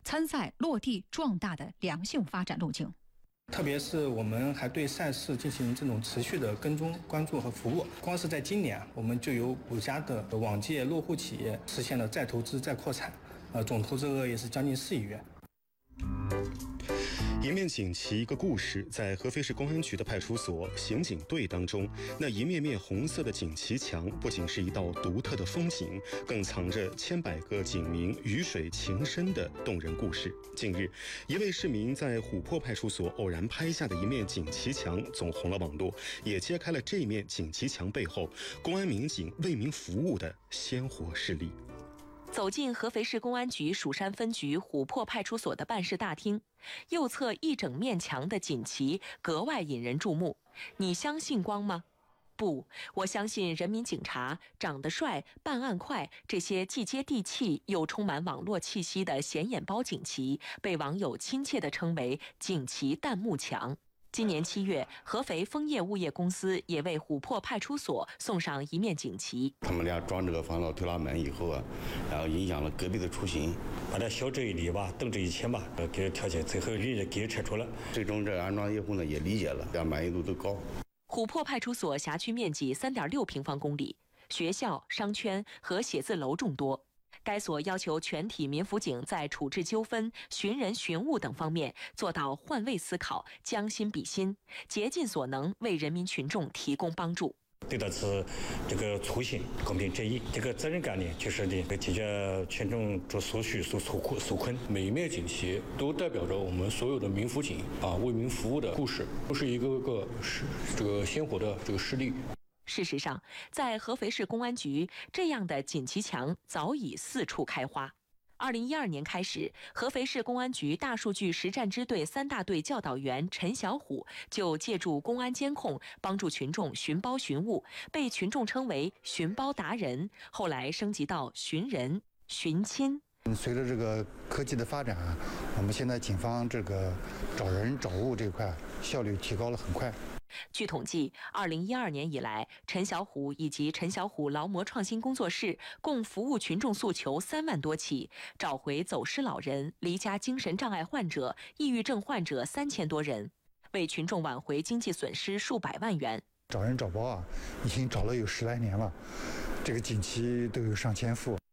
参赛落地壮大的良性发展路径。 特别是我们还对赛事进行这种持续的跟踪、关注和服务。光是在今年，我们就有5家的往届落户企业实现了再投资、再扩产，总投资额也是将近4亿元。 一面锦旗一个故事，在合肥市公安局的派出所刑警队当中，那一面面红色的锦旗墙不仅是一道独特的风景，更藏着千百个警民鱼水情深的动人故事。近日，一位市民在琥珀派出所偶然拍下的一面锦旗墙走红了网络，也揭开了这面锦旗墙背后公安民警为民服务的鲜活事例。 走进合肥市公安局蜀山分局琥珀派出所的办事大厅，右侧一整面墙的锦旗格外引人注目。你相信光吗？不，我相信人民警察长得帅、办案快，这些既接地气又充满网络气息的显眼包锦旗，被网友亲切地称为“锦旗弹幕墙”。今年7月，合肥枫叶物业公司也为琥珀派出所送上一面锦旗。 他们俩装这个防盗推拉门以后啊，然后影响了隔壁的出行， 把它小这一里吧，动这一切吧，给它调起来，最后人家给拆除了。 最终这安装以后呢，也理解了，这样满意度都高。 琥珀派出所辖区面积3.6平方公里，学校、商圈和写字楼众多。该所要求全体民辅警在处置纠纷、寻人寻物等方面做到换位思考、将心比心，竭尽所能为人民群众提供帮助。 对的是这个粗心、公平正义，这个责任感呢，就是的解决群众所需、所困。 每一面锦旗都代表着我们所有的民辅警为民服务的故事，都是一个个这个鲜活的这个事例。 事实上，在合肥市公安局，这样的锦旗墙早已四处开花。2012年开始，合肥市公安局大数据实战支队3大队教导员陈小虎就借助公安监控，帮助群众寻包寻物，被群众称为寻包达人，后来升级到寻人、寻亲。 随着这个科技的发展，我们现在警方这个找人找物这块效率提高了很快。 据统计，2012年以来，陈小虎以及陈小虎劳模创新工作室共服务群众诉求3万多起，找回走失老人、离家精神障碍患者、抑郁症患者3000多人，为群众挽回经济损失数百万元。 找人找包已经找了有10来年了，这个锦旗都有上千副。